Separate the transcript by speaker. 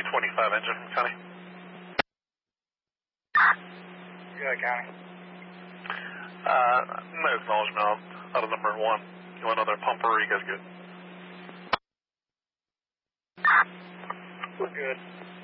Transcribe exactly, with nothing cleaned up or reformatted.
Speaker 1: twenty-five engine from County.
Speaker 2: Good, County.
Speaker 1: Uh, no acknowledgement out, out of number one. You want another pumper or you guys good?
Speaker 2: We're good.